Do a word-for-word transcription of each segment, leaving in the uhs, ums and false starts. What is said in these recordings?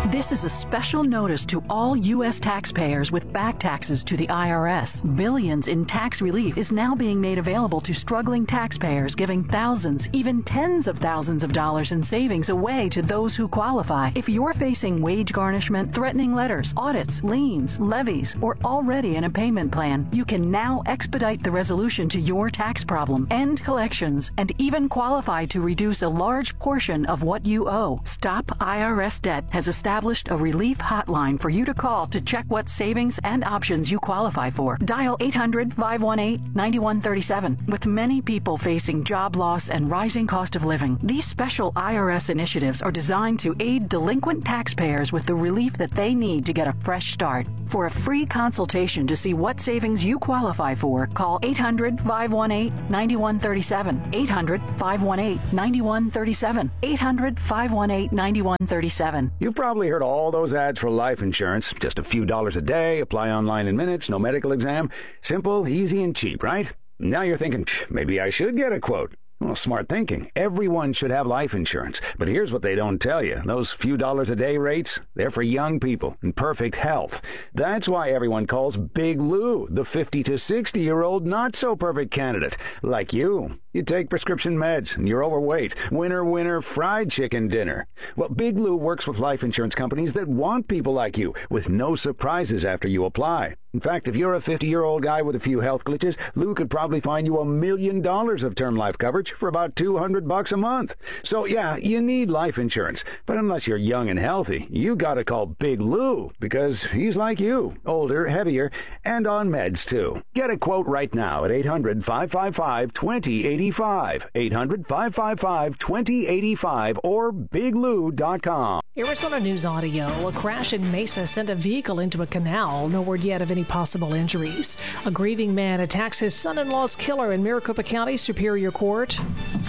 This is a special notice to all U S taxpayers with back taxes to the I R S. Billions in tax relief is now being made available to struggling taxpayers, giving thousands, even tens of thousands of dollars in savings away to those who qualify. If you're facing wage garnishment, threatening letters, audits, liens, levies, or already in a payment plan, you can now expedite the resolution to your tax problem, end collections, and even qualify to reduce a large portion of what you owe. Stop I R S Debt has established a relief hotline for you to call to check what savings and options you qualify for. Dial eight hundred, five one eight, nine one three seven. With many people facing job loss and rising cost of living, these special I R S initiatives are designed to aid delinquent taxpayers with the relief that they need to get a fresh start. For a free consultation to see what savings you qualify for, call eight hundred, five one eight, nine one three seven. eight hundred, five one eight, nine one three seven. eight hundred, five one eight, nine one three seven. You've probably heard all those ads for life insurance. Just a few dollars a day, apply online in minutes, no medical exam. Simple, easy, and cheap, right? Now you're thinking, maybe I should get a quote. Well, smart thinking. Everyone should have life insurance. But here's what they don't tell you. Those few dollars a day rates, they're for young people in perfect health. That's why everyone calls Big Lou the fifty to sixty-year-old not-so-perfect candidate. Like you. You take prescription meds and you're overweight. Winner, winner, fried chicken dinner. Well, Big Lou works with life insurance companies that want people like you, with no surprises after you apply. In fact, if you're a fifty-year-old guy with a few health glitches, Lou could probably find you a million dollars of term life coverage for about two hundred bucks a month. So yeah, you need life insurance. But unless you're young and healthy, you gotta call Big Lou, because he's like you, older, heavier, and on meds too. Get a quote right now at eight hundred, five five five, two zero eight five. eight hundred, five five five, two zero eight five or big lou dot com. Arizona News Audio. A crash in Mesa sent a vehicle into a canal. No word yet of any possible injuries. A grieving man attacks his son-in-law's killer in Maricopa County Superior Court.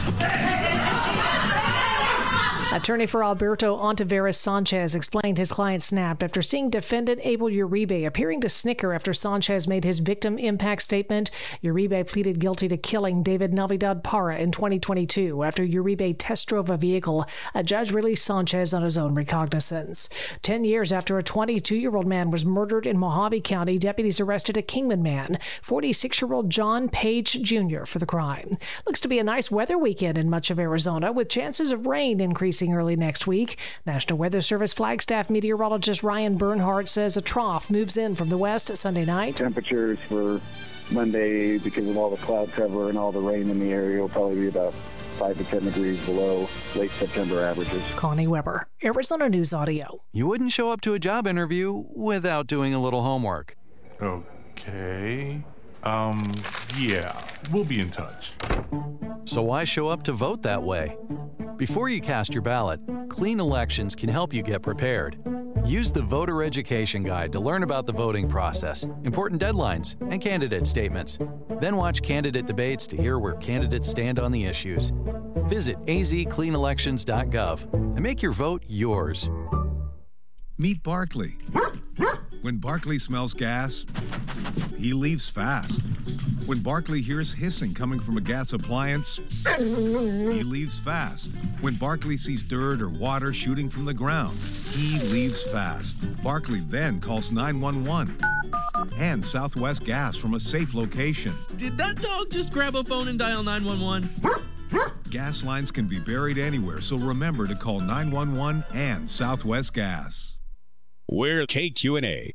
Attorney for Alberto Ontiveros Sanchez explained his client snapped after seeing defendant Abel Uribe appearing to snicker after Sanchez made his victim impact statement. Uribe pleaded guilty to killing David Navidad Parra in twenty twenty-two. After Uribe test drove a vehicle, a judge released Sanchez on his own recognizance. Ten years after a twenty-two-year-old man was murdered in Mojave County, deputies arrested a Kingman man, forty-six-year-old John Page Junior, for the crime. Looks to be a nice weather weekend in much of Arizona, with chances of rain increasing early next week. National Weather Service Flagstaff meteorologist Ryan Bernhardt says a trough moves in from the west Sunday night. Temperatures for Monday, because of all the cloud cover and all the rain in the area, will probably be about five to ten degrees below late September averages. Connie Weber, Arizona News Audio. You wouldn't show up to a job interview without doing a little homework. Okay. Um, yeah, we'll be in touch. So why show up to vote that way? Before you cast your ballot, Clean Elections can help you get prepared. Use the Voter Education Guide to learn about the voting process, important deadlines, and candidate statements. Then watch candidate debates to hear where candidates stand on the issues. Visit a z clean elections dot gov and make your vote yours. Meet Barkley. When Barkley smells gas, he leaves fast. When Barkley hears hissing coming from a gas appliance, he leaves fast. When Barkley sees dirt or water shooting from the ground, he leaves fast. Barkley then calls nine one one and Southwest Gas from a safe location. Did that dog just grab a phone and dial nine one one? Gas lines can be buried anywhere, so remember to call nine one one and Southwest Gas. We're K Q and A.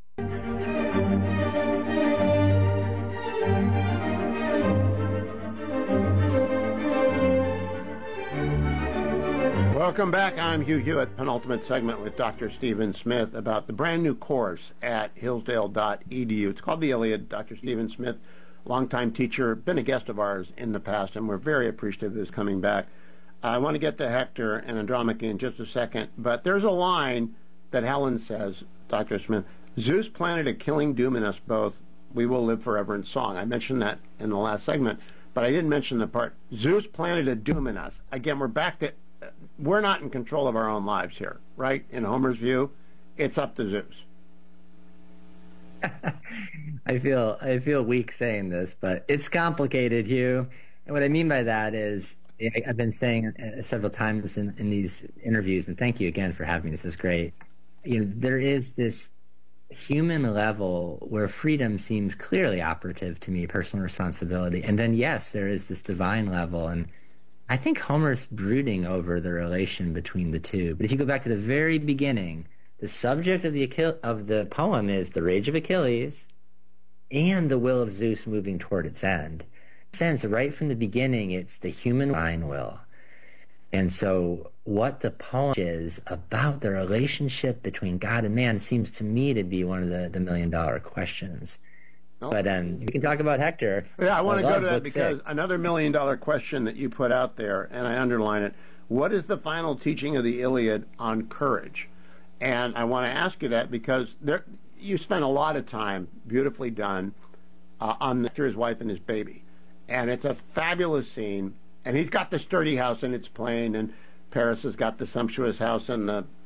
Welcome back. I'm Hugh Hewitt, penultimate segment with Doctor Stephen Smith about the brand new course at hillsdale dot e d u. It's called the Iliad. Doctor Stephen Smith, longtime teacher, been a guest of ours in the past, and we're very appreciative of his coming back. I want to get to Hector and Andromache in just a second, but there's a line that Helen says, Doctor Smith, Zeus planted a killing doom in us both. We will live forever in song. I mentioned that in the last segment, but I didn't mention the part, Zeus planted a doom in us. Again, we're back to, uh, we're not in control of our own lives here, right? In Homer's view, it's up to Zeus. I feel I feel weak saying this, but it's complicated, Hugh. And what I mean by that is, I've been saying several times in, in these interviews, and thank you again for having me. This is great. you know, there is this human level where freedom seems clearly operative to me, personal responsibility. And then, yes, there is this divine level. And I think Homer's brooding over the relation between the two. But if you go back to the very beginning, the subject of the Achille- of the poem is the rage of Achilles and the will of Zeus moving toward its end. In a sense, right from the beginning, it's the human divine will. And so what the poem is about the relationship between God and man seems to me to be one of the, the million-dollar questions. Oh. But um, we can talk about Hector. Yeah, I want to go to that Book because six. Another million-dollar question that you put out there, and I underline it, what is the final teaching of the Iliad on courage? And I want to ask you that because there, you spent a lot of time, beautifully done, uh, on Hector, his wife, and his baby. And it's a fabulous scene. And he's got the sturdy house and it's plain, and Paris has got the sumptuous house and the